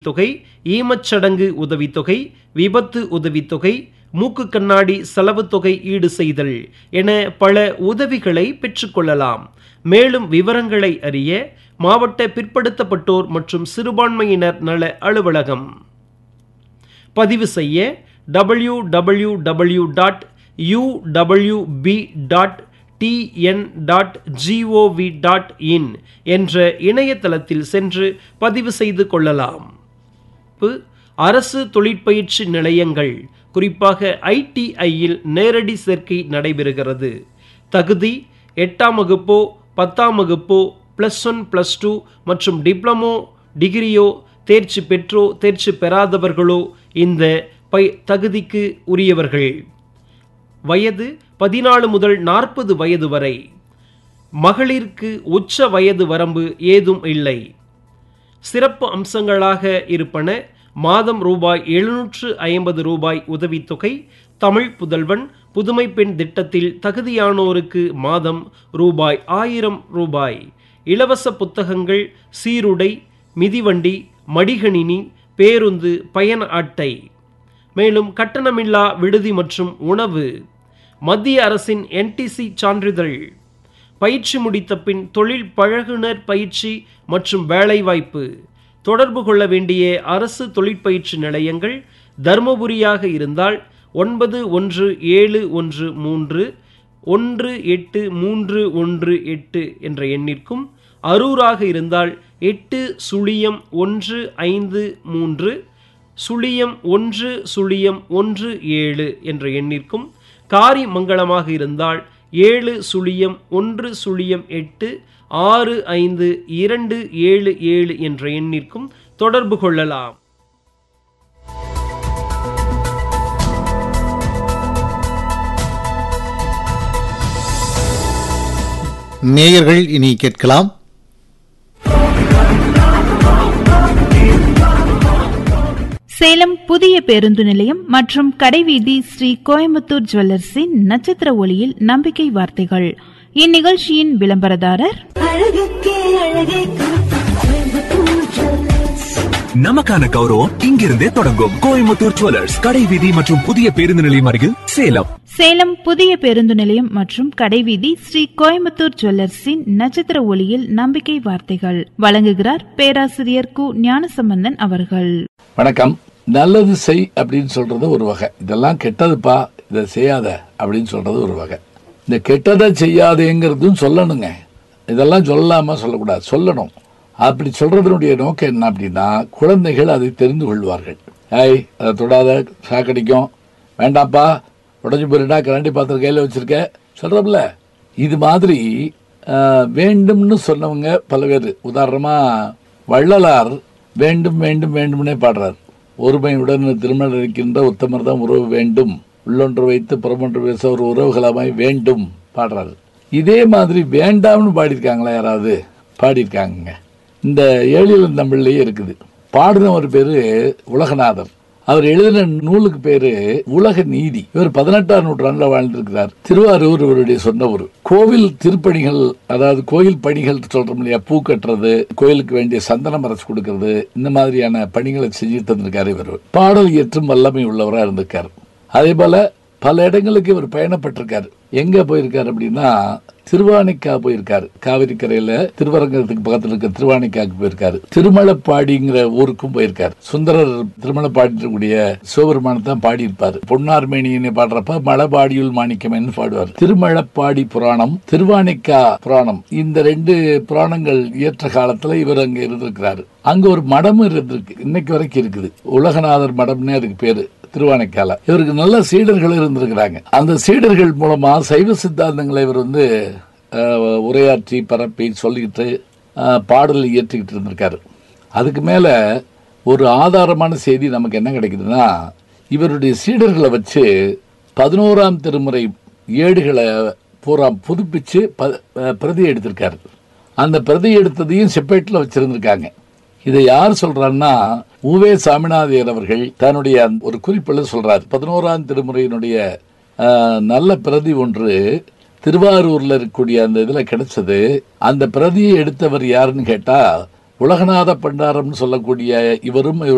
உதவித்தொகை, ஈமச்சடங்கு உதவித்தொகை, விபத்து உதவித்தொகை, மூக்கு கண்ணாடி செலவு தொகை ஈடு செய்தல் என பல உதவிகளை பெற்றுக்கொள்ளலாம். மேலும் விவரங்களை அறிய மாவட்ட பிற்படுத்தப்பட்டோர் மற்றும் சிறுபான்மையினர் நல அலுவலகம். பதிவு செய்ய www.uwb.tn.gov.in என்ற இணையதளத்தில் சென்று பதிவு செய்து கொள்ளலாம். அரசு தொழிற்பயிற்சி நிலையங்கள், குறிப்பாக ITIயில் நேரடி சேர்க்கை நடைபெறுகிறது. தகுதி 8ஆம் வகுப்போ 10ஆம் வகுப்போ +1 +2 மற்றும் டிப்ளமோ டிகிரியோ தேர்ச்சி பெற்றோ தேர்ச்சி பெறாதவர்களோ இந்த தகுதிக்கு உரியவர்கள். வயது 14 முதல் 40 வயது வரை. மகளிருக்கு உச்ச வயது வரம்பு ஏதும் இல்லை. சிறப்பு அம்சங்களாக இருப்பன: மாதம் ₹750 உதவித்தொகை, தமிழ் புதல்வன், புதுமை பெண் திட்டத்தில் தகுதியானோருக்கு மாதம் ₹1000, இலவச புத்தகங்கள், சீருடை, மிதிவண்டி, மடிகணினி, பேருந்து, பயண அட்டை. மேலும் கட்டணமில்லா விடுதி மற்றும் உணவு. மத்திய அரசின் NTC சான்றிதழ். பயிற்சி முடித்த பின் தொழில் பழகுனர் பயிற்சி மற்றும் வேலைவாய்ப்பு. தொடர்பு கொள்ள வேண்டிய அரசு தொழிற்பயிற்சி நிலையங்கள்: தர்மபுரியாக இருந்தால் 9113183318 என்ற எண்ணிற்கும், அரூராக இருந்தால் 80530117 என்ற எண்ணிற்கும், காரிமங்கலமாக இருந்தால் 7010865277 என்ற எண்ணிற்கும் தொடர்பு கொள்ளலாம். நேயர்கள் இனி கேட்கலாம் சேலம் புதிய பேருந்து நிலையம் மற்றும் கடைவீதி ஸ்ரீ கோயம்புத்தூர் ஜுவல்லர்ஸின் நட்சத்திர ஒளியில் நம்பிக்கை வார்த்தைகள். இந்நிகழ்ச்சியின் விளம்பரதாரர் நமக்கான கௌரவம் இங்கிருந்தே தொடங்கும். கோயம்புத்தூர் ஜுவல்லர்ஸ், கடைவீதி மற்றும் புதிய பேருந்து நிலையம் அருகில் சேலம். சேலம் புதிய பேருந்து நிலையம் மற்றும் கடைவீதி ஸ்ரீ கோயம்புத்தூர் ஜுவல்லர்ஸின் நட்சத்திர ஒளியில் நம்பிக்கை வார்த்தைகள் வழங்குகிறார் பேராசிரியர் கு ஞானசம்பந்தன் அவர்கள். வணக்கம். நல்லது செய் அப்படின்னு சொல்றது ஒரு வகை. இதெல்லாம் கெட்டதுப்பா, இதை செய்யாத அப்படின்னு சொல்றது ஒரு வகை. இந்த கெட்டதை செய்யாதேங்கிறதும் சொல்லணுங்க. இதெல்லாம் சொல்லாம சொல்லக்கூடாது, சொல்லணும். அப்படி சொல்றதனுடைய நோக்கம் என்ன அப்படின்னா, குழந்தைகள் அதை தெரிந்து கொள்வார்கள். அதை தொடாத, சாக்கடிக்கும், வேண்டாம்ப்பா, உடஞ்சி போயிருந்தா கரண்டி பாத்திரம் கையில் வச்சிருக்க சொல்றோம்ல. இது மாதிரி வேண்டும்னு சொன்னவங்க பல பேர். உதாரணமா வள்ளலார் வேண்டும் வேண்டும் வேண்டும்னே பாடுறார். ஒருமையுடன் திருமணம் இருக்கின்ற உத்தமர் தான் உறவு வேண்டும், உள்ளொன்று வைத்து புறமொன்று பேச ஒரு உறவுகளமாய் வேண்டும் பாடுறாரு. இதே மாதிரி வேண்டாம்னு பாடியிருக்காங்களா? யாராவது பாடியிருக்காங்க. இந்த ஏழிலம் தமிழ்லயே இருக்குது. பாடின ஒரு பேரு உலகநாதர். அவர் எழுதின நூலுக்கு பேரு உலக நீதி. இவர் 18ஆம் நூற்றாண்டுல வாழ்ந்திருக்கிறார். திருவாரூர் இவருடைய சொந்த ஊர். கோவில் திருப்பணிகள், அதாவது கோயில் பணிகள் சொல்றோம் இல்லையா, பூ கட்டுறது, கோயிலுக்கு வேண்டிய சந்தனம் அரைச்சு கொடுக்கறது, இந்த மாதிரியான பணிகளை செஞ்சுட்டு இருந்திருக்காரு. இவர் பாடல் இயற்றும் வல்லமை உள்ளவராக இருந்திருக்காரு. அதே போல பல இடங்களுக்கு இவர் பயணப்பட்டிருக்காரு. எங்க போயிருக்காரு அப்படின்னா, திருவானைக்கா போயிருக்காரு. காவிரி கரையில திருவரங்கத்துக்கு பக்கத்துல இருக்க திருவானைக்காக்கு போயிருக்காரு. திருமலப்பாடிங்கிற ஊருக்கும் போயிருக்காரு. சுந்தரர் திருமலப்பாடி சிவபெருமானத்தான் பாடி இருப்பாரு. பொன்னார்மேனியனை பாடுறப்ப மலபாடியுள் மாணிக்கம்னு பாடுவார். திருமலப்பாடி புராணம், திருவானைக்கா புராணம், இந்த 2 புராணங்கள் இயற்ற காலத்துல இவர் அங்க இருந்திருக்கிறாரு. அங்க ஒரு மடமும் இருந்திருக்கு, இன்னைக்கு வரைக்கும் இருக்குது. உலகநாதர் மடம்னே அதுக்கு பேரு. திருவானைக்கால இவருக்கு நல்ல சீடர்கள் இருந்திருக்கிறாங்க. அந்த சீடர்கள் மூலமா சைவ சித்தாந்தங்களை இவர் உரையாற்றி பரப்பி சொல்லிக்கிட்டு பாடல் இயற்றிக்கிட்டு இருந்திருக்காரு. அதுக்கு மேல ஒரு ஆதாரமான செய்தி நமக்கு என்ன கிடைக்குதுன்னா, இவருடைய சீடர்களை வச்சு 11ஆம் திருமுறை ஏடுகளை பூரா புதுப்பிச்சு பிரதி எடுத்திருக்காரு. அந்த பிரதி எடுத்ததையும் செப்பேட்டில் வச்சிருந்திருக்காங்க. இதை யார் சொல்றாருன்னா, உவே சாமிநாதையர் அவர்கள் தன்னுடைய ஒரு குறிப்பில் சொல்றாரு. 11ஆம் திருமுறையினுடைய நல்ல பிரதி ஒன்று திருவாரூர்ல இருக்கக்கூடிய அந்த இதுல கிடைச்சது. அந்த பிரதியை எடுத்தவர் யாருன்னு கேட்டா, உலகநாத பண்டாரம்னு சொல்லக்கூடிய இவரும்